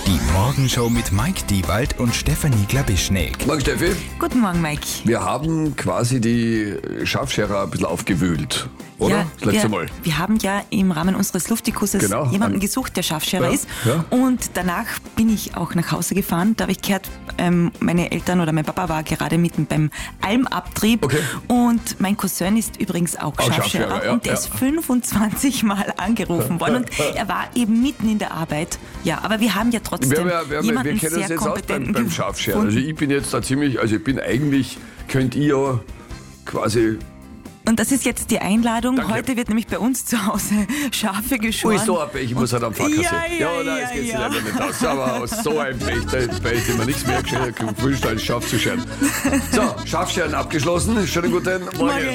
Die Morgenshow mit Mike Diewald und Stefanie Glabischnik. Morgen, Steffi. Guten Morgen, Mike. Wir haben quasi die Scharfscherer ein bisschen aufgewühlt, oder? Ja, Das letzte Mal. Wir haben ja im Rahmen unseres Luftikusses Genau. jemanden gesucht, der Scharfscherer Ja, ist. ja. Und danach bin ich auch nach Hause gefahren. Da habe ich gehört, meine Eltern oder mein Papa war gerade mitten beim Almabtrieb. Okay. Und mein Cousin ist übrigens auch Scharfscherer. Scharfscherer, ja, und der ja. ist 25 Mal angerufen worden. Und er war eben mitten in der Arbeit. Ja, aber wir haben ja trotzdem Wir jemanden kennen sehr uns jetzt aus kompetenten beim Scharfscherer. gefunden. Also ich bin jetzt da ziemlich, also ich bin eigentlich, könnt ihr ja quasi... Und das ist jetzt die Einladung. Danke. Heute wird nämlich bei uns zu Hause Schafe geschoren. Ui, so ein Pech, ich muss halt am Fahrkasse. Ja, nein, das geht sich ja. leider nicht aus. Aber aus so ein Pech, da hätte ich mir nichts mehr gewünscht, als scharf zu scheren. So, Scharfscheren abgeschlossen. Schönen guten Morgen.